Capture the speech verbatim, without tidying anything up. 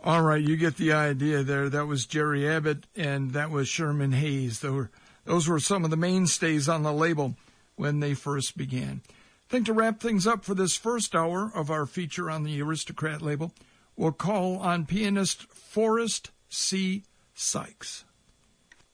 All right, you get the idea there. That was Jerry Abbott, and that was Sherman Hayes. Those were, those were some of the mainstays on the label when they first began. I think to wrap things up for this first hour of our feature on the Aristocrat label, we'll call on pianist Forrest C. Sykes.